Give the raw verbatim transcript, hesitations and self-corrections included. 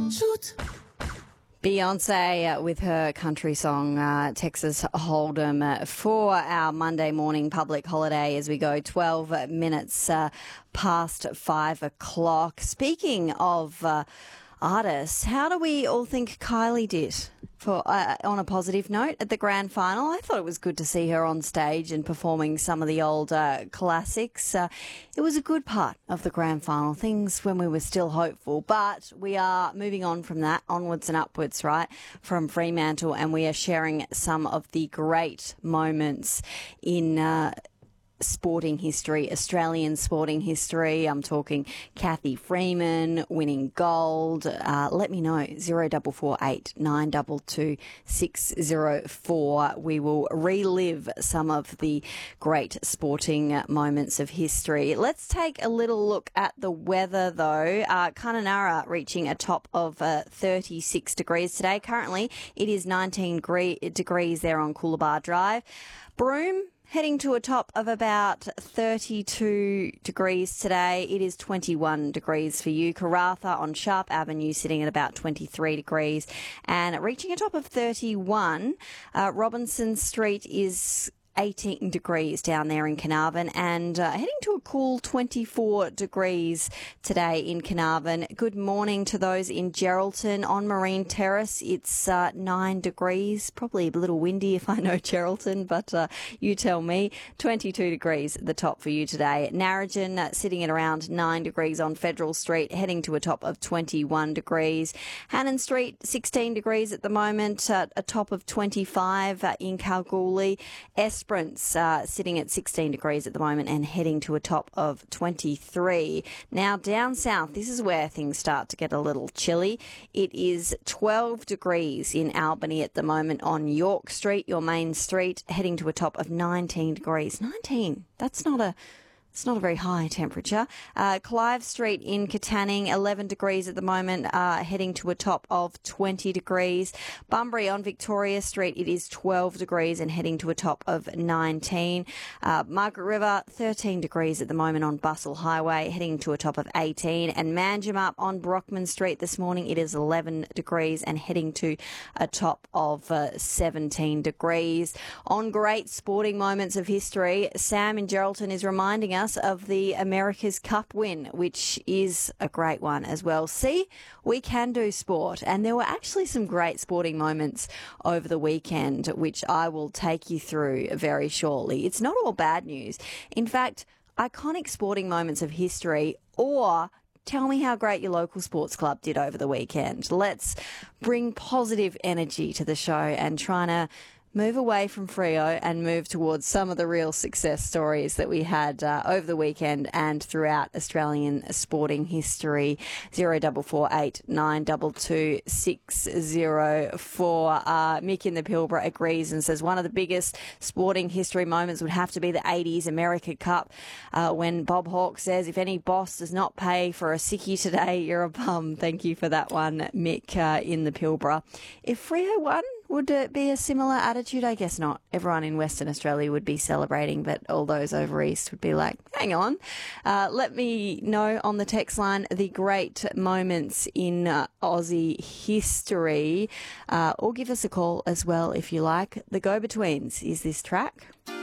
Shoot. Beyonce uh, with her country song uh, Texas Hold'em uh, for our Monday morning public holiday as we go twelve minutes uh, past five o'clock. Speaking of uh, artists, how do we all think Kylie did for uh, on a positive note at the grand final? I thought it was good to see her on stage and performing some of the old uh, classics. Uh, it was a good part of the grand final, things when we were still hopeful, but we are moving on from that, onwards and upwards, right, from Fremantle, and we are sharing some of the great moments in uh, sporting history, Australian sporting history. I'm talking Cathy Freeman winning gold. Uh, let me know, zero double four eight nine double two six zero four. We will relive some of the great sporting moments of history. Let's take a little look at the weather though. Uh, Kununurra reaching a top of uh, thirty-six degrees today. Currently it is nineteen degrees there on Coolabah Drive. Broome heading to a top of about thirty-two degrees today. It is twenty-one degrees for you. Karratha on Sharp Avenue sitting at about twenty-three degrees and reaching a top of thirty-one. Uh, Robinson Street is eighteen degrees down there in Carnarvon and uh, heading to a cool twenty-four degrees today in Carnarvon. Good morning to those in Geraldton on Marine Terrace. It's uh, nine degrees, probably a little windy if I know Geraldton, but uh, you tell me. twenty-two degrees at the top for you today. Narrogin uh, sitting at around nine degrees on Federal Street, heading to a top of twenty-one degrees. Hannon Street, sixteen degrees at the moment, uh, a top of twenty-five uh, in Kalgoorlie. Esperance uh, sitting at sixteen degrees at the moment and heading to a top of twenty-three. Now down south, this is where things start to get a little chilly. It is twelve degrees in Albany at the moment on York Street, your main street, heading to a top of nineteen degrees. nineteen, that's not a... It's not a very high temperature. Uh, Clive Street in Katanning, eleven degrees at the moment, uh, heading to a top of twenty degrees. Bunbury on Victoria Street, it is twelve degrees and heading to a top of nineteen. Uh, Margaret River, thirteen degrees at the moment on Bustle Highway, heading to a top of eighteen. And Manjimup on Brockman Street this morning, it is eleven degrees and heading to a top of uh, seventeen degrees. On great sporting moments of history, Sam in Geraldton is reminding us of the America's Cup win, which is a great one as well. See, we can do sport, and there were actually some great sporting moments over the weekend, which I will take you through very shortly. It's not all bad news. In fact, iconic sporting moments of history, or tell me how great your local sports club did over the weekend. Let's bring positive energy to the show and trying to move away from Freo and move towards some of the real success stories that we had uh, over the weekend and throughout Australian sporting history. Zero double four eight nine double two six zero four. Uh, Mick in the Pilbara agrees and says one of the biggest sporting history moments would have to be the eighties America Cup, uh, when Bob Hawke says, if any boss does not pay for a sickie today, you're a bum. Thank you for that one, Mick uh, in the Pilbara. If Freo won, would it be a similar attitude? I guess not. Everyone in Western Australia would be celebrating, but all those over east would be like, hang on. Uh, let me know on the text line the great moments in uh, Aussie history, uh, or give us a call as well if you like. The Go-Betweens is this track.